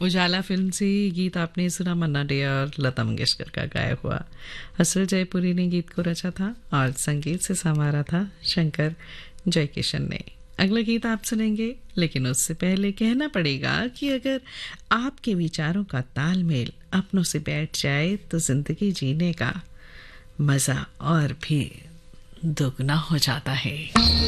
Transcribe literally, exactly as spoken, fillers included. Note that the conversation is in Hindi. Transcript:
उजाला फिल्म से ये गीत आपने सुना, मन्ना डे और लता मंगेशकर का गाया हुआ। हसरत जयपुरी ने गीत को रचा था और संगीत से संवारा था शंकर जयकिशन ने। अगला गीत आप सुनेंगे, लेकिन उससे पहले कहना पड़ेगा कि अगर आपके विचारों का तालमेल अपनों से बैठ जाए तो जिंदगी जीने का मजा और भी दोगुना हो जाता है।